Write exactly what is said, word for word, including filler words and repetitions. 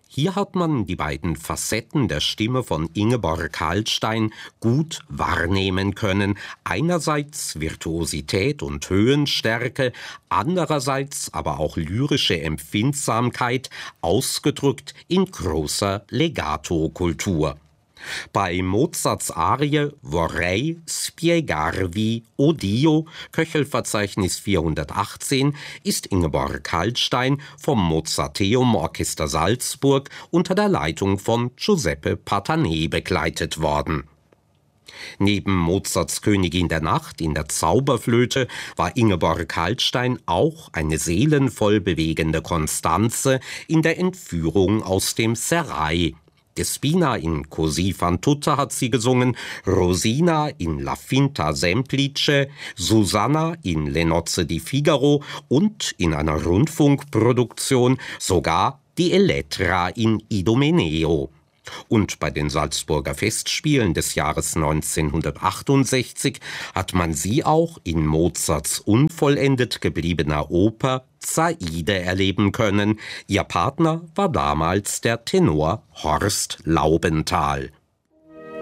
Hier hat man die beiden Facetten der Stimme von Ingeborg Hallstein gut wahrnehmen können. Einerseits Virtuosität und Höhenstärke, andererseits aber auch lyrische Empfindsamkeit, ausgedrückt in großer Legato-Kultur. Bei Mozarts Arie Vorrei spiegarvi o Dio, Köchelverzeichnis vierhundertachtzehn, ist Ingeborg Hallstein vom Mozarteum Orchester Salzburg unter der Leitung von Giuseppe Patané begleitet worden. Neben Mozarts Königin der Nacht in der Zauberflöte war Ingeborg Hallstein auch eine seelenvoll bewegende Konstanze in der Entführung aus dem Serail. Despina in Così fan tutte hat sie gesungen, Rosina in La Finta semplice, Susanna in Le nozze di Figaro und in einer Rundfunkproduktion sogar die Elettra in Idomeneo. Und bei den Salzburger Festspielen des Jahres neunzehnhundertachtundsechzig hat man sie auch in Mozarts unvollendet gebliebener Oper Zaide erleben können. Ihr Partner war damals der Tenor Horst Laubenthal.